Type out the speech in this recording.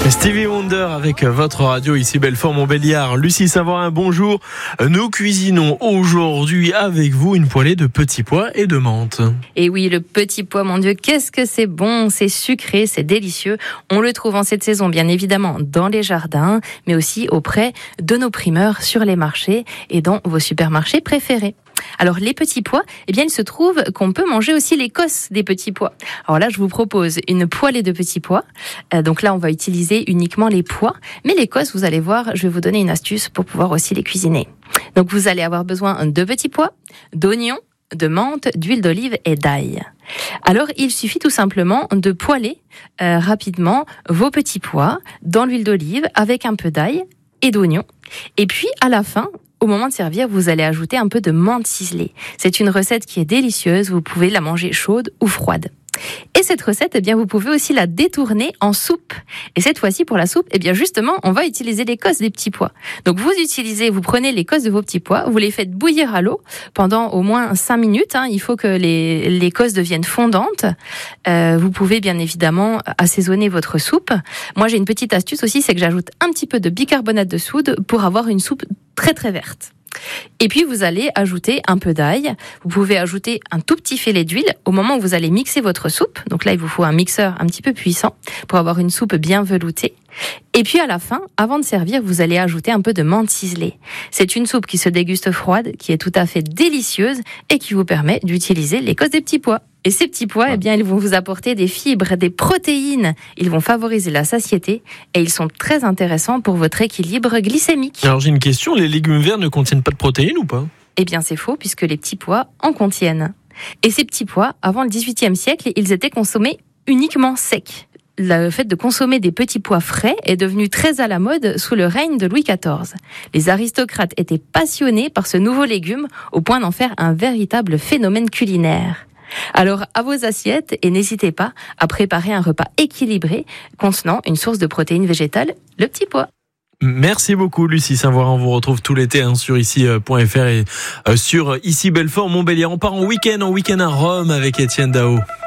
Stevie Wonder avec votre radio ici Belfort-Montbéliard. Lucie Savorin, bonjour. Nous cuisinons aujourd'hui avec vous une poêlée de petits pois et de menthe. Et oui, le petit pois, mon Dieu, qu'est-ce que c'est bon, c'est sucré, c'est délicieux. On le trouve en cette saison, bien évidemment, dans les jardins, mais aussi auprès de nos primeurs sur les marchés et dans vos supermarchés préférés. Alors les petits pois, eh bien il se trouve qu'on peut manger aussi l'écosse des petits pois. Alors là, je vous propose une poêlée de petits pois. Donc là, on va utiliser uniquement les pois, mais l'écosse, vous allez voir, je vais vous donner une astuce pour pouvoir aussi les cuisiner. Donc vous allez avoir besoin de petits pois, d'oignons, de menthe, d'huile d'olive et d'ail. Alors il suffit tout simplement de poêler rapidement vos petits pois dans l'huile d'olive avec un peu d'ail et d'oignon. Et puis à la fin, au moment de servir, vous allez ajouter un peu de menthe ciselée. C'est une recette qui est délicieuse, vous pouvez la manger chaude ou froide. Et cette recette, eh bien, vous pouvez aussi la détourner en soupe. Et cette fois-ci, pour la soupe, eh bien, justement, on va utiliser l'écosse des petits pois. Donc, vous prenez l'écosse de vos petits pois, vous les faites bouillir à l'eau pendant au moins 5 minutes. Il faut que l'écosse devienne fondante. Vous pouvez, bien évidemment, assaisonner votre soupe. Moi, j'ai une petite astuce aussi, c'est que j'ajoute un petit peu de bicarbonate de soude pour avoir une soupe très, très verte. Et puis vous allez ajouter un peu d'ail. Vous pouvez ajouter un tout petit filet d'huile au moment où vous allez mixer votre soupe. Donc là, il vous faut un mixeur un petit peu puissant pour avoir une soupe bien veloutée. Et puis à la fin, avant de servir, vous allez ajouter un peu de menthe ciselée. C'est une soupe qui se déguste froide, qui est tout à fait délicieuse et qui vous permet d'utiliser l'écosse des petits pois. Et ces petits pois, eh bien, ils vont vous apporter des fibres, des protéines. Ils vont favoriser la satiété et ils sont très intéressants pour votre équilibre glycémique. Alors j'ai une question, les légumes verts ne contiennent pas de protéines ou pas ? Eh bien, c'est faux puisque les petits pois en contiennent. Et ces petits pois, avant le XVIIIe siècle, ils étaient consommés uniquement secs. Le fait de consommer des petits pois frais est devenu très à la mode sous le règne de Louis XIV. Les aristocrates étaient passionnés par ce nouveau légume au point d'en faire un véritable phénomène culinaire. Alors, à vos assiettes, et n'hésitez pas à préparer un repas équilibré contenant une source de protéines végétales, le petit pois. Merci beaucoup Lucie Savorin, on vous retrouve tout l'été sur ici.fr et sur ici Belfort Montbéliard. On part en week-end à Rome avec Étienne Dao.